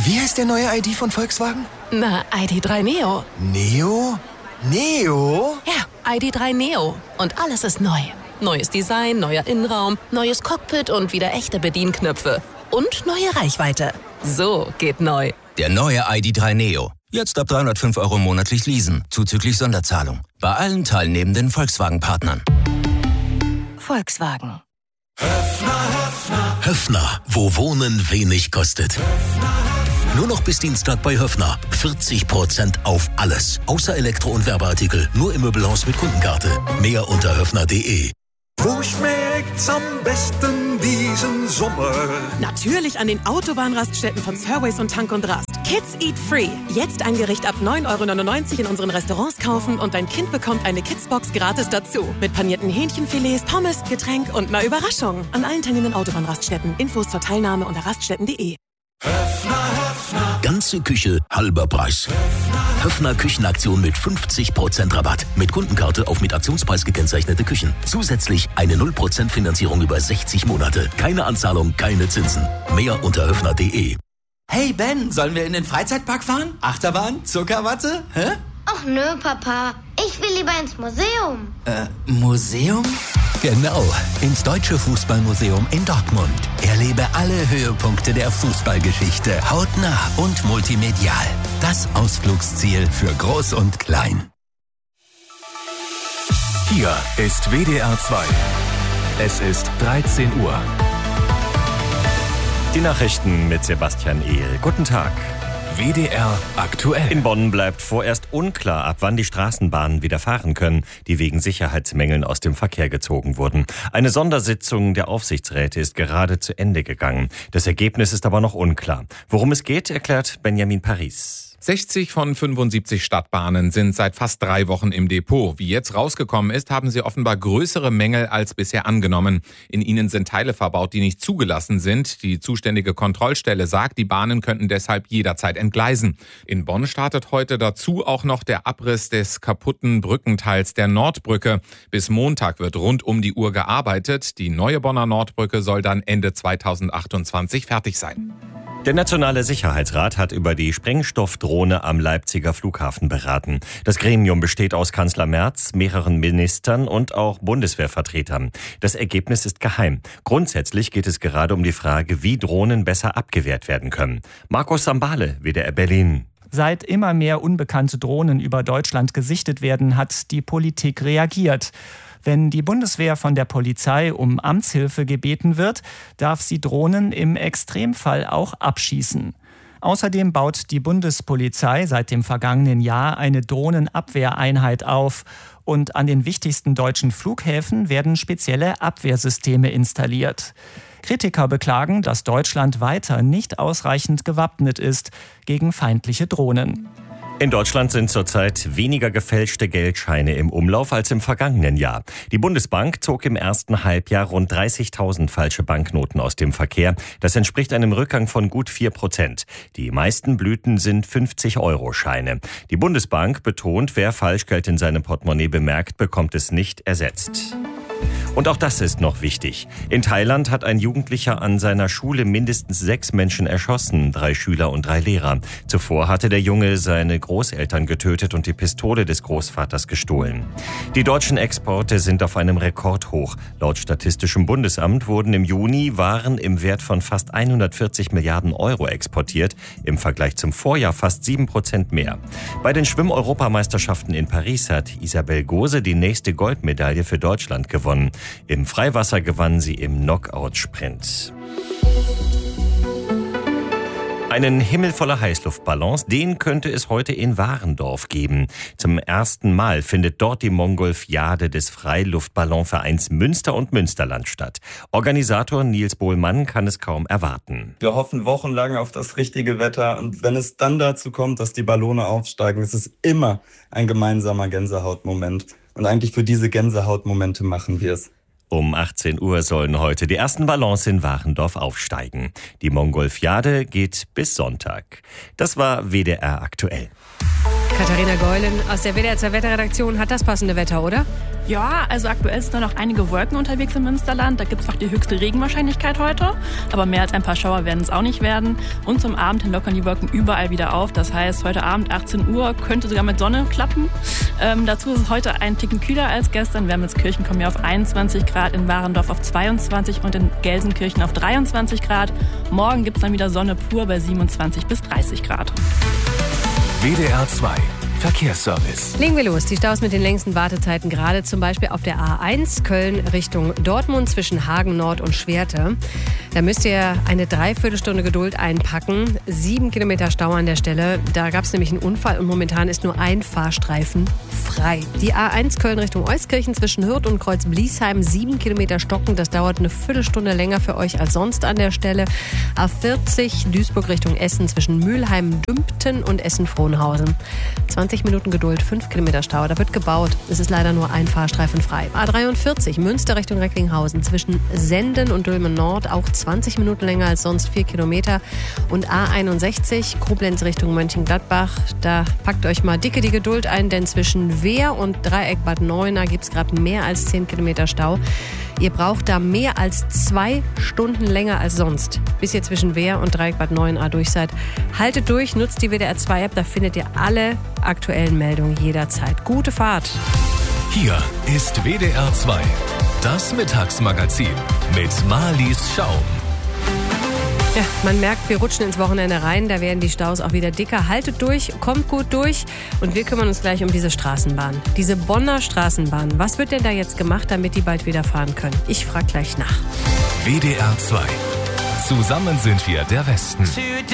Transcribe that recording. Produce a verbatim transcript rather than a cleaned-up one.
Wie heißt der neue I D von Volkswagen? Na, I D drei Neo. Neo? Neo? Ja, I D drei Neo. Und alles ist neu. Neues Design, neuer Innenraum, neues Cockpit und wieder echte Bedienknöpfe. Und neue Reichweite. So geht neu. Der neue I D drei Neo. Jetzt ab dreihundertfünf Euro monatlich leasen, zuzüglich Sonderzahlung. Bei allen teilnehmenden Volkswagen-Partnern. Volkswagen. Höffner, Höffner. Höffner, wo Wohnen wenig kostet. Höffner, Höffner. Nur noch bis Dienstag bei Höffner. vierzig Prozent auf alles. Außer Elektro- und Werbeartikel. Nur im Möbelhaus mit Kundenkarte. Mehr unter höffner punkt de. Wo schmeckt's am besten diesen Sommer? Natürlich an den Autobahnraststätten von Surways und Tank und Rast. Kids Eat Free. Jetzt ein Gericht ab neun Euro neunundneunzig in unseren Restaurants kaufen und dein Kind bekommt eine Kidsbox gratis dazu. Mit panierten Hähnchenfilets, Pommes, Getränk und einer Überraschung. An allen teilnehmenden Autobahnraststätten. Infos zur Teilnahme unter raststätten punkt de. Höffner, Höffner. Ganze Küche, halber Preis. Höffner, Höffner Küchenaktion mit fünfzig Prozent Rabatt. Mit Kundenkarte auf mit Aktionspreis gekennzeichnete Küchen. Zusätzlich eine null Prozent Finanzierung über sechzig Monate. Keine Anzahlung, keine Zinsen. Mehr unter höffner punkt de. Hey Ben, sollen wir in den Freizeitpark fahren? Achterbahn? Zuckerwatte? Hä? Ach nö, Papa. Ich will lieber ins Museum. Äh, Museum? Genau, ins Deutsche Fußballmuseum in Dortmund. Erlebe alle Höhepunkte der Fußballgeschichte hautnah und multimedial. Das Ausflugsziel für Groß und Klein. Hier ist W D R zwei. Es ist dreizehn Uhr. Die Nachrichten mit Sebastian Ehl. Guten Tag. W D R aktuell. In Bonn bleibt vorerst unklar, ab wann die Straßenbahnen wieder fahren können, die wegen Sicherheitsmängeln aus dem Verkehr gezogen wurden. Eine Sondersitzung der Aufsichtsräte ist gerade zu Ende gegangen. Das Ergebnis ist aber noch unklar. Worum es geht, erklärt Benjamin Paris. sechzig von fünfundsiebzig Stadtbahnen sind seit fast drei Wochen im Depot. Wie jetzt rausgekommen ist, haben sie offenbar größere Mängel als bisher angenommen. In ihnen sind Teile verbaut, die nicht zugelassen sind. Die zuständige Kontrollstelle sagt, die Bahnen könnten deshalb jederzeit entgleisen. In Bonn startet heute dazu auch noch der Abriss des kaputten Brückenteils der Nordbrücke. Bis Montag wird rund um die Uhr gearbeitet. Die neue Bonner Nordbrücke soll dann Ende zweitausendachtundzwanzig fertig sein. Der Nationale Sicherheitsrat hat über die Sprengstoffdrohne am Leipziger Flughafen beraten. Das Gremium besteht aus Kanzler Merz, mehreren Ministern und auch Bundeswehrvertretern. Das Ergebnis ist geheim. Grundsätzlich geht es gerade um die Frage, wie Drohnen besser abgewehrt werden können. Markus Sambale, W D R Berlin. Seit immer mehr unbekannte Drohnen über Deutschland gesichtet werden, hat die Politik reagiert. Wenn die Bundeswehr von der Polizei um Amtshilfe gebeten wird, darf sie Drohnen im Extremfall auch abschießen. Außerdem baut die Bundespolizei seit dem vergangenen Jahr eine Drohnenabwehreinheit auf. Und an den wichtigsten deutschen Flughäfen werden spezielle Abwehrsysteme installiert. Kritiker beklagen, dass Deutschland weiter nicht ausreichend gewappnet ist gegen feindliche Drohnen. In Deutschland sind zurzeit weniger gefälschte Geldscheine im Umlauf als im vergangenen Jahr. Die Bundesbank zog im ersten Halbjahr rund dreißigtausend falsche Banknoten aus dem Verkehr. Das entspricht einem Rückgang von gut vier Prozent. Die meisten Blüten sind fünfzig-Euro-Scheine. Die Bundesbank betont, wer Falschgeld in seinem Portemonnaie bemerkt, bekommt es nicht ersetzt. Und auch das ist noch wichtig. In Thailand hat ein Jugendlicher an seiner Schule mindestens sechs Menschen erschossen, drei Schüler und drei Lehrer. Zuvor hatte der Junge seine Großeltern getötet und die Pistole des Großvaters gestohlen. Die deutschen Exporte sind auf einem Rekordhoch. Laut Statistischem Bundesamt wurden im Juni Waren im Wert von fast hundertvierzig Milliarden Euro exportiert, im Vergleich zum Vorjahr fast sieben Prozent mehr. Bei den Schwimm-Europameisterschaften in Paris hat Isabel Gose die nächste Goldmedaille für Deutschland gewonnen. Im Freiwasser gewann sie im Knockout-Sprint. Einen Himmel voller Heißluftballons, den könnte es heute in Warendorf geben. Zum ersten Mal findet dort die Mongolfiade des Freiluftballonvereins Münster und Münsterland statt. Organisator Nils Bohlmann kann es kaum erwarten. Wir hoffen wochenlang auf das richtige Wetter und wenn es dann dazu kommt, dass die Ballone aufsteigen, ist es immer ein gemeinsamer Gänsehautmoment. Und eigentlich für diese Gänsehautmomente machen wir es. Um achtzehn Uhr sollen heute die ersten Ballons in Warendorf aufsteigen. Die Mongolfiade geht bis Sonntag. Das war W D R aktuell. Katharina Geulen aus der W D R zwei Wetterredaktion hat das passende Wetter, oder? Ja, also aktuell sind da noch einige Wolken unterwegs im Münsterland. Da gibt es auch die höchste Regenwahrscheinlichkeit heute. Aber mehr als ein paar Schauer werden es auch nicht werden. Und zum Abend hin lockern die Wolken überall wieder auf. Das heißt, heute Abend achtzehn Uhr könnte sogar mit Sonne klappen. Ähm, dazu ist es heute ein Ticken kühler als gestern. Wermelskirchen kommen ja auf einundzwanzig Grad, in Warendorf auf zweiundzwanzig und in Gelsenkirchen auf dreiundzwanzig Grad. Morgen gibt es dann wieder Sonne pur bei siebenundzwanzig bis dreißig Grad. W D R zwei Verkehrsservice. Legen wir los. Die Staus mit den längsten Wartezeiten gerade zum Beispiel auf der A eins Köln Richtung Dortmund zwischen Hagen Nord und Schwerte. Da müsst ihr eine Dreiviertelstunde Geduld einpacken. Sieben Kilometer Stau an der Stelle. Da gab es nämlich einen Unfall und momentan ist nur ein Fahrstreifen frei. Die A eins Köln Richtung Euskirchen zwischen Hürth und Kreuz-Bliesheim. Sieben Kilometer stocken. Das dauert eine Viertelstunde länger für euch als sonst an der Stelle. A vierzig Duisburg Richtung Essen zwischen Mülheim-Dümpten und Essen-Frohnhausen. zwanzig Minuten Geduld, fünf Kilometer Stau. Da wird gebaut. Es ist leider nur ein Fahrstreifen frei. A dreiundvierzig Münster Richtung Recklinghausen zwischen Senden und Dülmen Nord. Auch zwanzig Minuten länger als sonst, vier Kilometer. Und A einundsechzig Koblenz Richtung Mönchengladbach. Da packt euch mal dicke die Geduld ein, denn zwischen Wehr und Dreieck Bad Neuenahr gibt es gerade mehr als zehn Kilometer Stau. Ihr braucht da mehr als zwei Stunden länger als sonst, bis ihr zwischen Wehr und Dreieck Bad Neuenahr durch seid. Haltet durch, nutzt die W D R zwei App, da findet ihr alle aktuellen Meldungen jederzeit. Gute Fahrt! Hier ist W D R zwei, das Mittagsmagazin mit Marlies Schaum. Ja, man merkt, wir rutschen ins Wochenende rein, da werden die Staus auch wieder dicker. Haltet durch, kommt gut durch und wir kümmern uns gleich um diese Straßenbahn. Diese Bonner Straßenbahn, was wird denn da jetzt gemacht, damit die bald wieder fahren können? Ich frage gleich nach. W D R zwei. Zusammen sind wir der Westen.